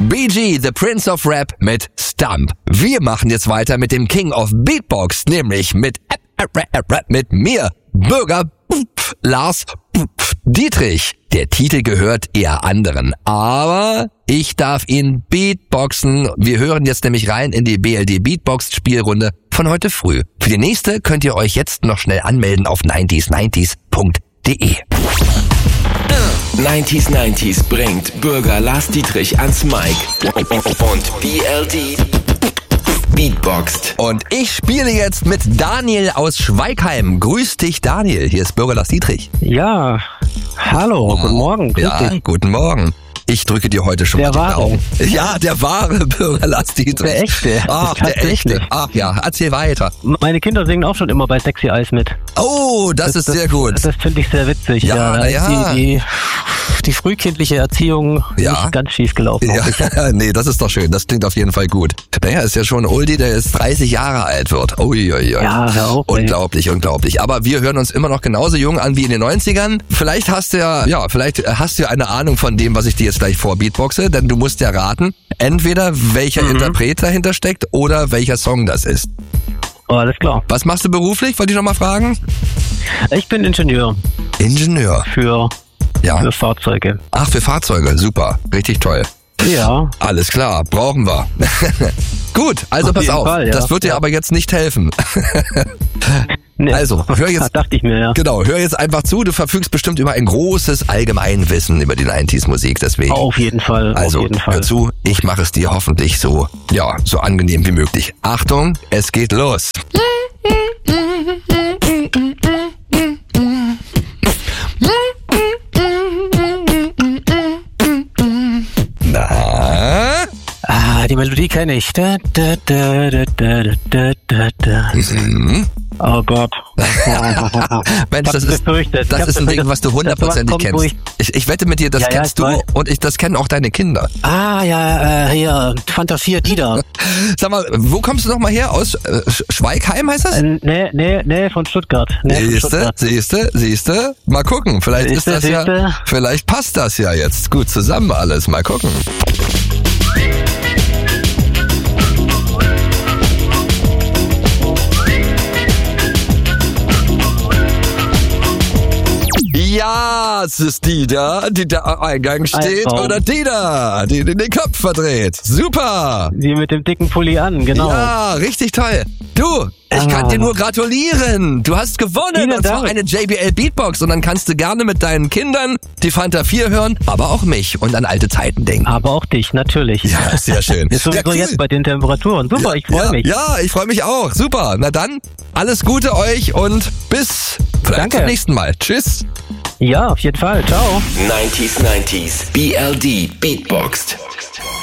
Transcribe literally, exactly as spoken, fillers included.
B G, The Prince of Rap mit Stump. Wir machen jetzt weiter mit dem King of Beatbox, nämlich mit mit mir, Bürger Lars Dietrich. Der Titel gehört eher anderen, aber ich darf ihn beatboxen. Wir hören jetzt nämlich rein in die B L D Beatbox Spielrunde von heute früh. Für die nächste könnt ihr euch jetzt noch schnell anmelden auf neunzig neunzig punkt de. neunzig neunzig bringt Bürger Lars Dietrich ans Mic und B L D Beatboxt. Und ich spiele jetzt mit Daniel aus Schweigheim. Grüß dich, Daniel. Hier ist Bürger Lars Dietrich. Ja, hallo, oh. Guten Morgen. Grüß ja, dich. Guten Morgen. Ich drücke dir heute schon der mal die wahre. Daumen. Ja, der wahre Bürger Lars Dietrich. Der echte. Ach, der echte. Ach ja, erzähl weiter. Meine Kinder singen auch schon immer bei Sexy Eyes mit. Oh, das, das ist das, sehr gut. Das, das finde ich sehr witzig. Ja, ja, na ja. Die, die, die frühkindliche Erziehung ja. nicht ganz schief gelaufen. Ja, nee, das ist doch schön. Das klingt auf jeden Fall gut. Naja, ist ja schon ein Oldie, der jetzt dreißig Jahre alt wird. Uiuiui. Ja, hör auf, unglaublich, ey. unglaublich. Aber wir hören uns immer noch genauso jung an wie in den neunzigern. Vielleicht hast du ja, ja, vielleicht hast du ja eine Ahnung von dem, was ich dir jetzt gleich vorbeatboxe, denn du musst ja raten, entweder welcher mhm. Interpret dahinter steckt oder welcher Song das ist. Oh, alles klar. Was machst du beruflich? Wollte ich noch mal fragen? Ich bin Ingenieur. Ingenieur? Für, ja. für Fahrzeuge. Ach, für Fahrzeuge. Super. Richtig toll. Ja. Alles klar. Brauchen wir. Gut, also auf pass auf. Fall, ja. Das wird dir ja. aber jetzt nicht helfen. Nee. Also, hör jetzt, dachte ich mir, ja. Genau, hör jetzt einfach zu. Du verfügst bestimmt über ein großes Allgemeinwissen über die neunziger-Musik, deswegen. Auf jeden Fall, also, auf jeden Fall. Hör zu, ich mache es dir hoffentlich so, ja, so angenehm wie möglich. Achtung, es geht los. Na? Ah, die Melodie kenne ich. Da, da, da, da, da, da, da, da. Mhm. Oh Gott. Mensch, das ist, das ist ein Ding, was du hundertprozentig kennst. Ich, ich, ich wette mit dir, das ja, kennst ja, du und ich, das kennen auch deine Kinder. Ah, ja, äh, hier, Fanta vier, die da. Sag mal, wo kommst du nochmal her? Aus äh, Schweigheim heißt das? Äh, nee, nee, nee, von Stuttgart. Nee, siehste, siehste, siehste. Mal gucken, vielleicht siehste, ist das siehste. ja, vielleicht passt das ja jetzt gut zusammen alles. Mal gucken. Ja, es ist die da, die da am Eingang steht, oder die da, die den Kopf verdreht. Super! Die mit dem dicken Pulli an, genau. Ja, richtig toll. Du, ich ah. kann dir nur gratulieren. Du hast gewonnen. Vielen und zwar Dank. Eine J B L Beatbox. Und dann kannst du gerne mit deinen Kindern die Fanta vier hören, aber auch mich und an alte Zeiten denken. Aber auch dich, natürlich. Ja, sehr schön. Ist sowieso ja, cool. Jetzt bei den Temperaturen. Super, ja, ich freue ja, mich. Ja, ich freue mich auch. Super. Na dann, alles Gute euch und bis vielleicht Danke. zum nächsten Mal. Tschüss. Ja, auf jeden Fall. Ciao. neunzig neunzig B L D Beatboxt.